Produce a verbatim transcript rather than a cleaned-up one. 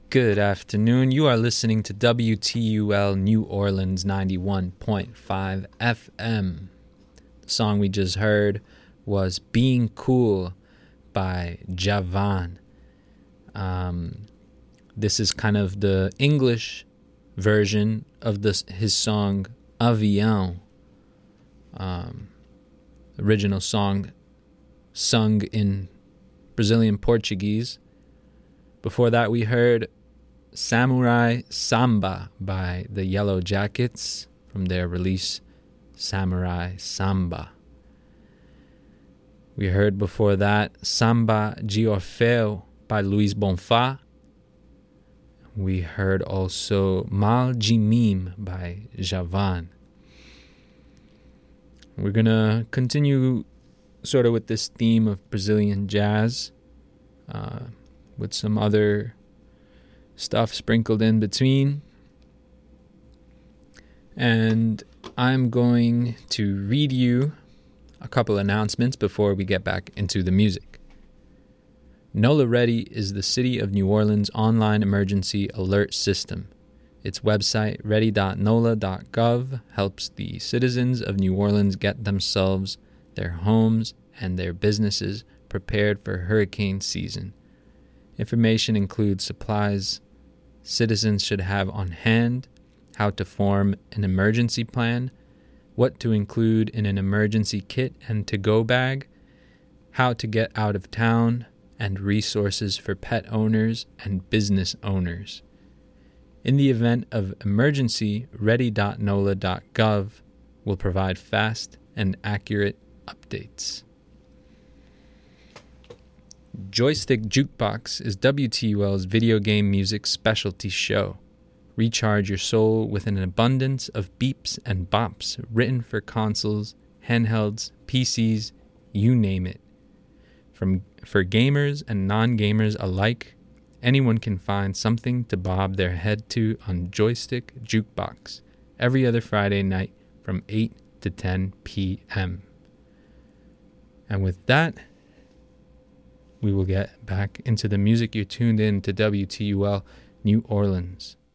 Good afternoon. You are listening to W T U L New Orleans ninety-one point five F M. The song we just heard was Being Cool by Javan. Um, this is kind of the English version of this, his song Avião. Um, original song sung in Brazilian Portuguese. Before that, we heard Samurai Samba by the Yellow Jackets from their release Samurai Samba. We heard before that Samba de Orfeu by Luiz Bonfá. We heard also Mal de Mim by Javan. We're going to continue sort of with this theme of Brazilian jazz, uh, with some other stuff sprinkled in between. And I'm going to read you a couple announcements before we get back into the music. NOLA Ready is the City of New Orleans online emergency alert system. Its website, ready dot nola dot gov, helps the citizens of New Orleans get themselves, their homes, and their businesses prepared for hurricane season. Information includes supplies citizens should have on hand, how to form an emergency plan, what to include in an emergency kit and to-go bag, how to get out of town, and resources for pet owners and business owners. In the event of emergency, ready dot nola dot gov will provide fast and accurate updates. Joystick Jukebox is W T U L's video game music specialty show. Recharge your soul with an abundance of beeps and bops written for consoles, handhelds, P Cs, you name it. From for gamers and non-gamers alike, anyone can find something to bob their head to on Joystick Jukebox every other Friday night from eight to ten p.m. And with that, we will get back into the music. You're tuned in to W T U L New Orleans.